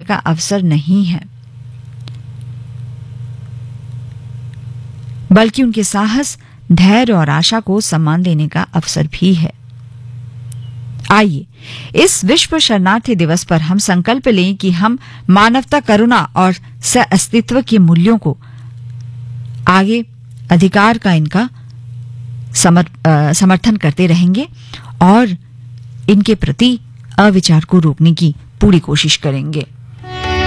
का अवसर नहीं है, बल्कि उनके साहस, धैर्य और आशा को सम्मान देने का अवसर भी है। आइए इस विश्व शरणार्थी दिवस पर हम संकल्प लें कि हम मानवता, करुणा और सह-अस्तित्व के मूल्यों को आगे अधिकार का इनका समर्थन करते रहेंगे और इनके प्रति अविचार को रोकने की पूरी कोशिश करेंगे।